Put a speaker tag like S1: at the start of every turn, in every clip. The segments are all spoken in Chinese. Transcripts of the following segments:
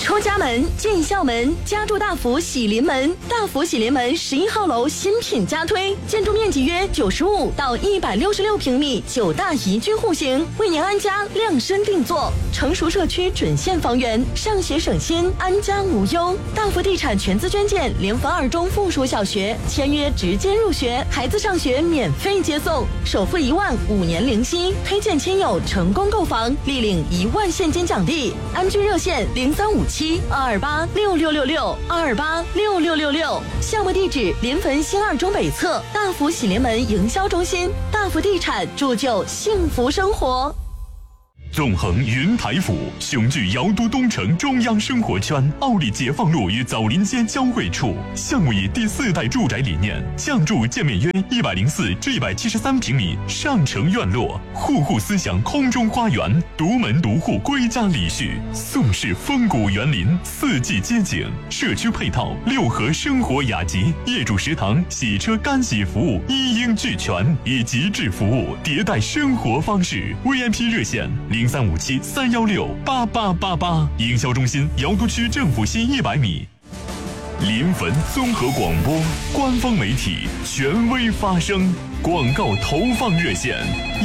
S1: 出家门，进校门，家住大福喜临门。大福喜临门11号楼新品加推，建筑面积约95到166平米，9大宜居户型，为您安家量身定做。成熟社区准现房源，上学省心，安家无忧。大福地产全资捐建联防2中附属小学，签约直接入学，孩子上学免费接送，首付1万，5年零息。推荐亲友成功购房，立领1万现金奖励。安居热线0357-228-6666，228-6666。项目地址：临汾新2中北侧大福喜临门营销中心。大福地产铸就幸福生活。
S2: 纵横云台府，雄踞瑶都东城中央生活圈，奥利解放路与枣林街交汇处。项目以第4代住宅理念，降筑建面约104至173平米上承院落，户户思想空中花园，独门独户归家礼序，宋式风骨园林，四季街景，社区配套6合生活雅集，业主食堂、洗车干洗服务一应俱全，以极致服务迭代生活方式。VIP 热线0357-316-8888，营销中心瑶都区政府西100米。临汾综合广播官方媒体，权威发声。广告投放热线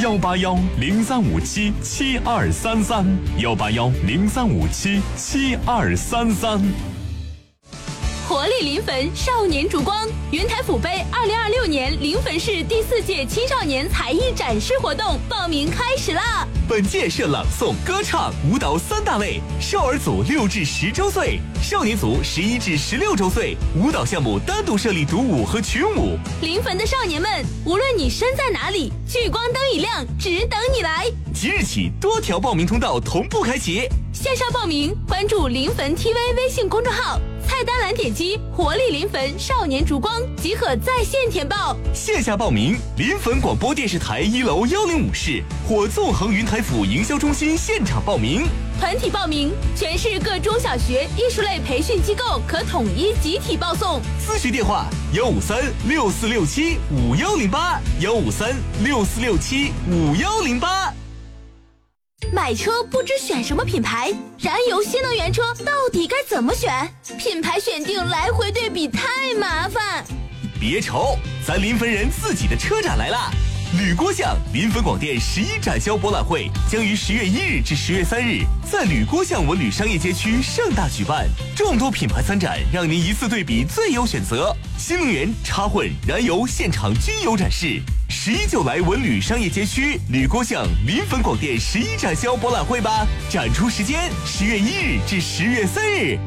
S2: ：181-0357-7233，181-0357-7233。
S3: 活力临汾少年烛光云台府杯2026年临汾市第4届青少年才艺展示活动报名开始啦！
S4: 本届设朗诵、歌唱、舞蹈3大类，少儿组6至10周岁，少年组11至16周岁，舞蹈项目单独设立独舞和群舞。
S3: 临汾的少年们，无论你身在哪里，聚光灯一亮，只等你来。
S4: 即日起，多条报名通道同步开启。
S3: 线上报名，关注临汾 TV 微信公众号，菜单栏点击活力临汾少年烛光即可在线填报。
S4: 线下报名，临汾广播电视台1楼105室或纵横云台府营销中心现场报名。
S3: 团体报名，全市各中小学艺术类培训机构可统一集体报送。
S4: 咨询电话153-6467-5108，153-6467-5108。
S3: 买车不知选什么品牌，燃油新能源车到底该怎么选？品牌选定来回对比太麻烦。
S4: 别愁，咱临汾人自己的车展来啦！吕郭巷临汾广电11展销博览会将于10月1日至10月3日在吕郭巷文旅商业街区盛大举办，众多品牌参展，让您一次对比最优选择。新能源、插混、燃油现场均有展示。11就来文旅商业街区吕郭巷临汾广电11展销博览会吧！展出时间10月1日至10月3日。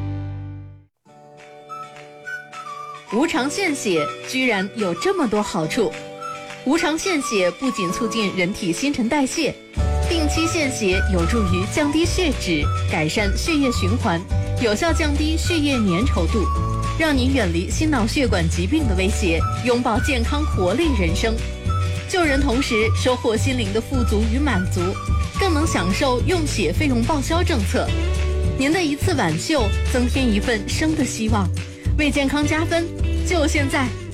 S5: 无偿献血居然有这么多好处。无偿献血不仅促进人体新陈代谢，定期献血有助于降低血脂，改善血液循环，有效降低血液粘稠度，让您远离心脑血管疾病的威胁，拥抱健康活力人生。救人同时收获心灵的富足与满足，更能享受用血费用报销政策。您的一次挽救增添一份生的希望，为健康加分，就现在